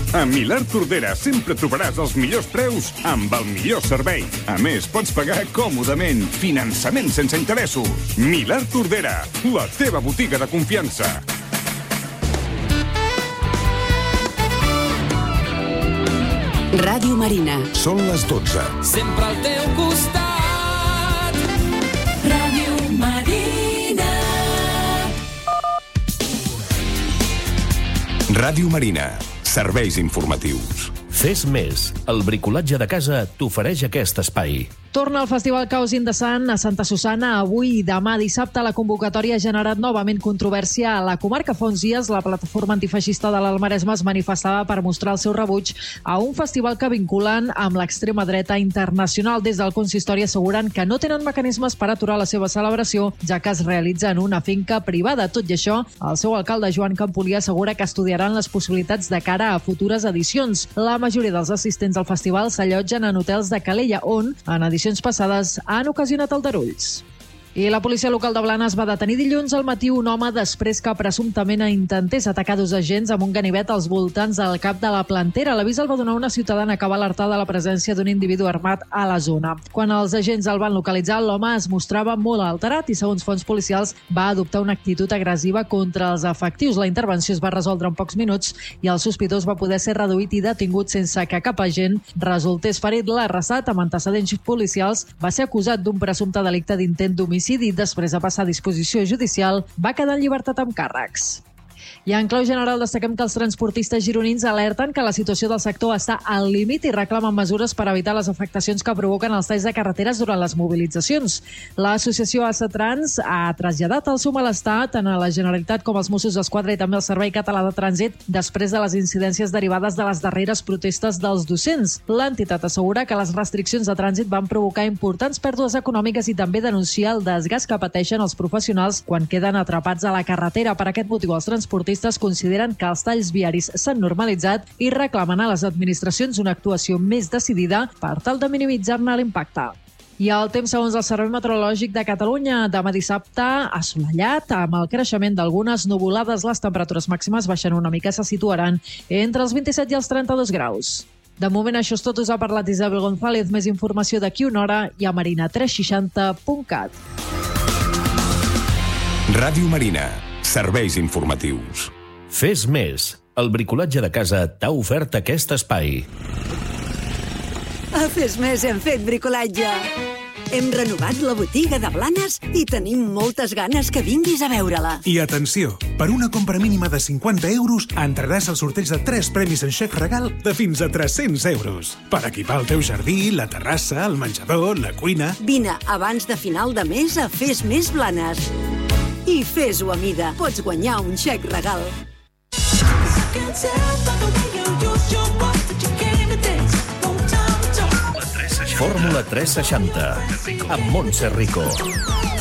A Milà Tordera sempre trobaràs els millors preus amb el millor servei. A més, pots pagar còmodament. Finançament sense interessos. Milà Tordera, la teva botiga de confiança. Ràdio Marina. Són les 12. Sempre al teu costat. Ràdio Marina. Ràdio Marina. Serveis informatius. Fes més. El bricolatge de casa t'ofereix aquest espai. Torna el Festival Caos in the Sun a Santa Susanna avui i demà dissabte. La convocatòria ha generat novament controvèrsia a la comarca. Fa uns dies la plataforma antifeixista de l'Almaresme es manifestava per mostrar el seu rebuig a un festival que vinculen amb l'extrema dreta internacional. Des del consistori asseguren que no tenen mecanismes per aturar la seva celebració, ja que es realitza en una finca privada. Tot i això, el seu alcalde Joan Campolià assegura que estudiaran les possibilitats de cara a futures edicions. La majoria dels assistents al festival s'allotgen en hotels de Calella, on, en edicions passades, han ocasionat aldarulls. I la policia local de Blanes va detenir dilluns al matí un home després que presumptament intentés atacar dos agents amb un ganivet als voltants del cap de la Plantera. L'avís el va donar una ciutadana que va alertar de la presència d'un individu armat a la zona. Quan els agents el van localitzar, l'home es mostrava molt alterat i, segons fonts policials, va adoptar una actitud agressiva contra els efectius. La intervenció es va resoldre en pocs minuts i el sospitós va poder ser reduït i detingut sense que cap agent resultés ferit. L'arrestat, amb antecedents policials, va ser acusat d'un presumpte delicte d'intent d'homicidi. Després de passar a disposició judicial, va quedar en llibertat amb càrrecs. I en clau general destaquem que els transportistes gironins alerten que la situació del sector està al límit i reclamen mesures per evitar les afectacions que provoquen els talls de carreteres durant les mobilitzacions. L'associació ASA Trans ha traslladat el seu malestar tant a la Generalitat com als Mossos d'Esquadra i també al Servei Català de Trànsit després de les incidències derivades de les darreres protestes dels docents. L'entitat assegura que les restriccions de trànsit van provocar importants pèrdues econòmiques i també denuncia el desgast que pateixen els professionals quan queden atrapats a la carretera. Per aquest motiu, els transportistes consideren que els talls viaris s'han normalitzat i reclamen a les administracions una actuació més decidida per tal de minimitzar-ne l'impacte. I el temps, segons el Servei Meteorològic de Catalunya, demà dissabte assolellat, amb el creixement d'algunes nuvolades. Les temperatures màximes baixen una mica, se situaran entre els 27 i els 32 graus. De moment això és tot. Us ha parlat Isabel González. Més informació d'aquí una hora i a marina360.cat. Ràdio Marina. Serveis informatius. Fes més. El bricolatge de casa t'ha ofert aquest espai. A Fes Més hem fet bricolatge. Hem renovat la botiga de Blanes i tenim moltes ganes que vinguis a veure-la. I atenció, per una compra mínima de 50 euros entraràs al sorteig de 3 premis en xec regal de fins a 300 euros. Per equipar el teu jardí, la terrassa, el menjador, la cuina... Vine abans de final de mes a Fes Més Blanes. I fes-ho a mida. Pots guanyar un xec regal. Fórmula 360 amb Montse Rico.